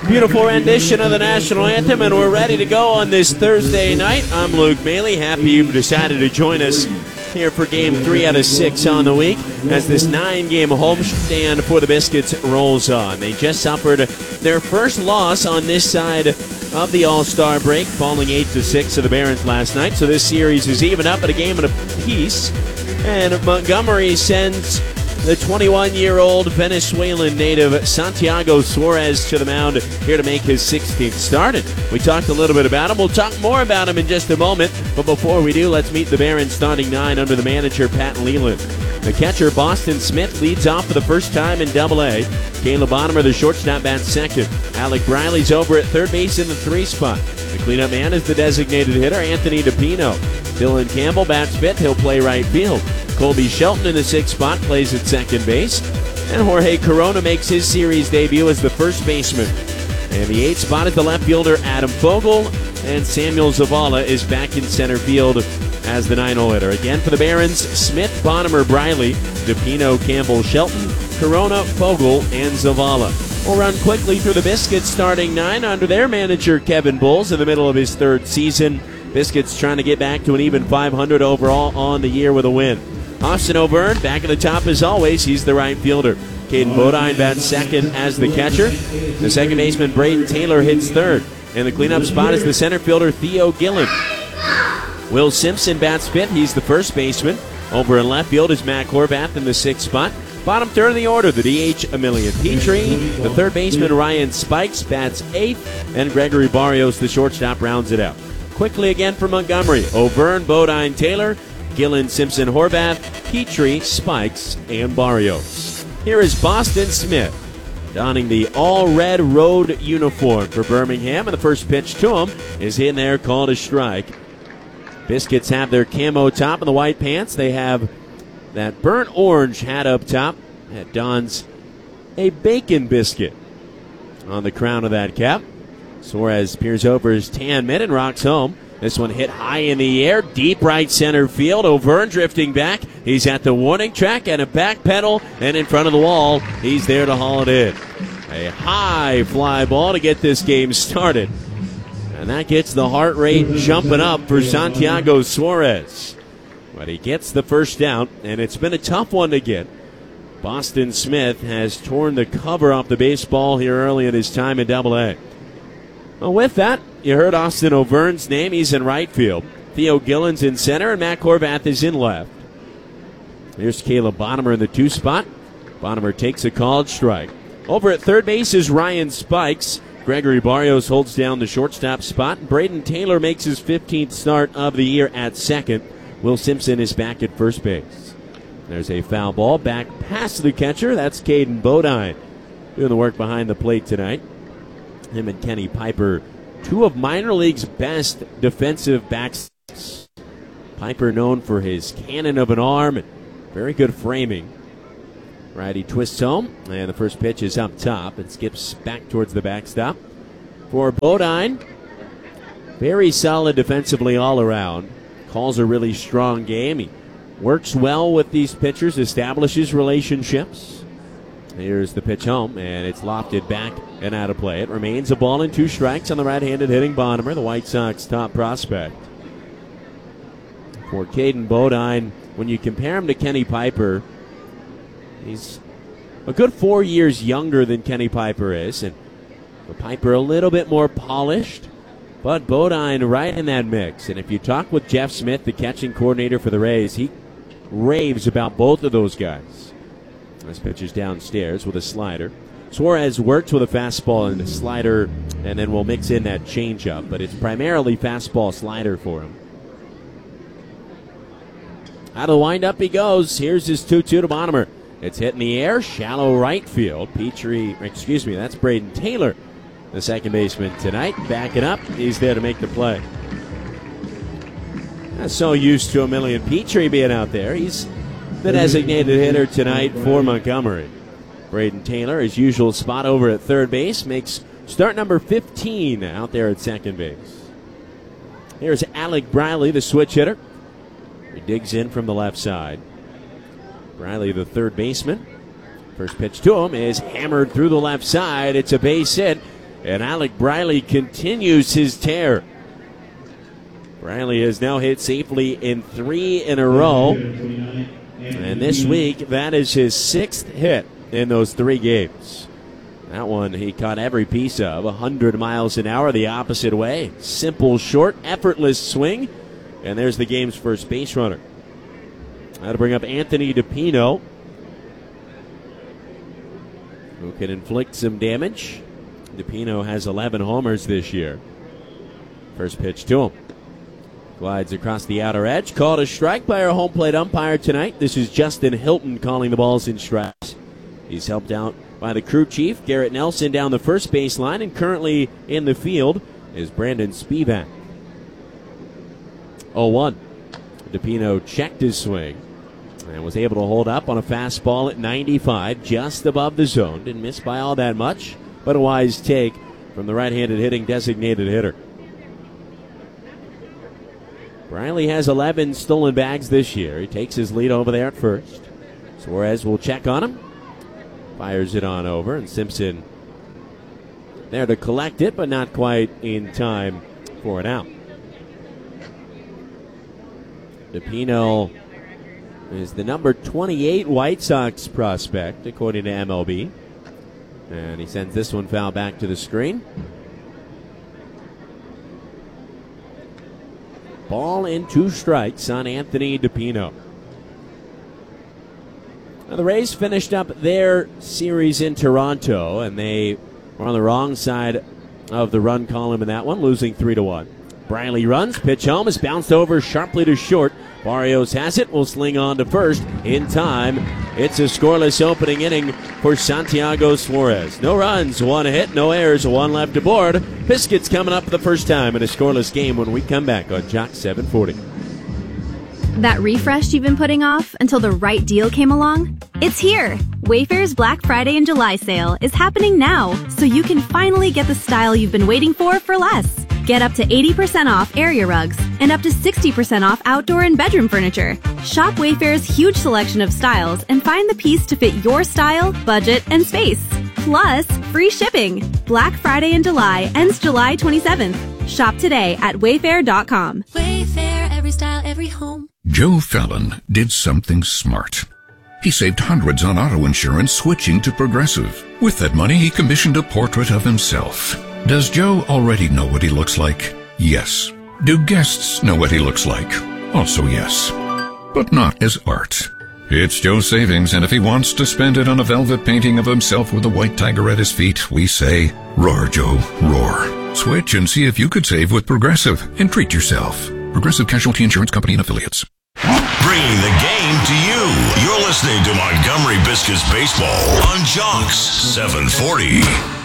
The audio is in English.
Beautiful rendition of the national anthem, and we're ready to go on this Thursday night. I'm Luke Bailey. Happy you've decided to join us here for Game 3 out of 6 on the week as this 9-game homestand for the Biscuits rolls on. They just suffered their first loss on this side of the All-Star break, falling 8-6 to the Barons last night. So this series is even up at a game and a piece, and Montgomery sends the 21-year-old Venezuelan native Santiago Suarez to the mound here to make his 16th start. And we talked a little bit about him. We'll talk more about him in just a moment. But before we do, let's meet the Barons starting 9 under the manager, Pat Leland. The catcher, Boston Smith, leads off for the first time in Double-A. Caleb Bonham, the shortstop, bats second. Alec Briley's over at third base in the 3 spot. The cleanup man is the designated hitter, Anthony DePino. Dylan Campbell bats fifth. He'll play right field. Colby Shelton in the 6th spot plays at second base. And Jorge Corona makes his series debut as the first baseman. And the 8th spot is the left fielder, Adam Fogel. And Samuel Zavala is back in center field as the 9-hole hitter. Again for the Barons, Smith, Bonham, Briley, DePino, Campbell, Shelton, Corona, Fogel, and Zavala. We'll run quickly through the Biscuits starting 9 under their manager, Kevin Bowles, in the middle of his 3rd season. Biscuits trying to get back to an even 500 overall on the year with a win. Austin O'Byrne back at the top as always. He's the right fielder. Caden Bodine bats second as the catcher. The second baseman, Braden Taylor, hits third. And the cleanup spot is the center fielder, Theo Gillen. Will Simpson bats fifth. He's the first baseman. Over in left field is Matt Horvath in the 6th spot. Bottom third of the order, the DH, Emilian Petrie. The third baseman, Ryan Spikes, bats 8th. And Gregory Barrios, the shortstop, rounds it out. Quickly again for Montgomery. O'Byrne, Bodine, Taylor, Gillen, Simpson, Horvath, Petrie, Spikes, and Barrios. Here is Boston Smith, donning the all-red road uniform for Birmingham, and the first pitch to him is in there, called a strike. Biscuits have their camo top and the white pants. They have that burnt orange hat up top that dons a bacon biscuit on the crown of that cap. Suarez peers over his tan mitt and rocks home. This one hit high in the air, deep right center field. O'Byrne drifting back. He's at the warning track and a back pedal, and in front of the wall, he's there to haul it in. A high fly ball to get this game started. And that gets the heart rate jumping up for Santiago Suarez. But he gets the first out, and it's been a tough one to get. Boston Smith has torn the cover off the baseball here early in his time in Double-A. Well, with that, you heard Austin O'Byrne's name. He's in right field. Theo Gillen's in center, and Matt Horvath is in left. Here's Caleb Bonham in the 2 spot. Bonham takes a called strike. Over at third base is Ryan Spikes. Gregory Barrios holds down the shortstop spot. Braden Taylor makes his 15th start of the year at second. Will Simpson is back at first base. There's a foul ball back past the catcher. That's Caden Bodine doing the work behind the plate tonight. Him and Kenny Piper, 2 of minor league's best defensive backs. Piper known for his cannon of an arm and very good framing. Righty twists home, and the first pitch is up top. It skips back towards the backstop. For Bodine, very solid defensively all around. Calls a really strong game. He works well with these pitchers, establishes relationships. Here's the pitch home, and it's lofted back and out of play. It remains a ball and 2 strikes on the right-handed hitting Bonham, the White Sox top prospect. For Caden Bodine, when you compare him to Kenny Piper, he's a good 4 years younger than Kenny Piper is, and for Piper a little bit more polished, but Bodine right in that mix. And if you talk with Jeff Smith, the catching coordinator for the Rays, he raves about both of those guys. This pitch is downstairs with a slider. Suarez works with a fastball and a slider, and then we'll mix in that changeup, but it's primarily fastball slider for him. Out of the windup he goes. Here's his 2-2 to Bonham. It's hit in the air, shallow right field. That's Braden Taylor, the second baseman tonight. Backing up, he's there to make the play. Not so used to Emilian Petrie being out there. He's the designated hitter tonight for Montgomery. Braden Taylor, his usual spot over at third base, makes start number 15 out there at second base. Here's Alec Briley, the switch hitter. He digs in from the left side. Briley, the third baseman. First pitch to him is hammered through the left side. It's a base hit. And Alec Briley continues his tear. Briley has now hit safely in 3 in a row. And this week, that is his 6th hit in those 3 games. That one he caught every piece of, 100 miles an hour the opposite way. Simple, short, effortless swing. And there's the game's first base runner. That'll bring up Anthony DePino, who can inflict some damage. DePino has 11 homers this year. First pitch to him. Glides across the outer edge. Called a strike by our home plate umpire tonight. This is Justin Hilton calling the balls in strikes. He's helped out by the crew chief, Garrett Nelson, down the first baseline, and currently in the field is Brandon Spivak. 0-1. DePino checked his swing and was able to hold up on a fastball at 95, just above the zone. Didn't miss by all that much, but a wise take from the right-handed hitting designated hitter. Briley has 11 stolen bags this year. He takes his lead over there at first. Suarez will check on him. Fires it on over, and Simpson there to collect it, but not quite in time for an out. DePino is the number 28 White Sox prospect, according to MLB. And he sends this one foul back to the screen. Ball and 2 strikes on Anthony DePino. Now, the Rays finished up their series in Toronto, and they were on the wrong side of the run column in that one, losing 3-1. Briley runs, pitch home is bounced over sharply to short. Barrios has it, will sling on to first in time. It's a scoreless opening inning for Santiago Suarez. No runs, 1 hit, no errors, 1 left aboard. Biscuits coming up for the first time in a scoreless game when we come back on Jock 740. That refresh you've been putting off until the right deal came along? It's here! Wayfair's Black Friday and July sale is happening now, so you can finally get the style you've been waiting for less. Get up to 80% off area rugs and up to 60% off outdoor and bedroom furniture. Shop Wayfair's huge selection of styles and find the piece to fit your style, budget, and space. Plus, free shipping. Black Friday in July ends July 27th. Shop today at wayfair.com. Wayfair, every style, every home. Joe Fallon did something smart. He saved hundreds on auto insurance switching to Progressive. With that money, he commissioned a portrait of himself. Does Joe already know what he looks like? Yes. Do guests know what he looks like? Also yes. But not as art. It's Joe's savings, and if he wants to spend it on a velvet painting of himself with a white tiger at his feet, we say, roar, Joe, roar. Switch and see if you could save with Progressive and treat yourself. Progressive Casualty Insurance Company and Affiliates. Bringing the game to you. You're listening to Montgomery Biscuits Baseball on Jocks 740.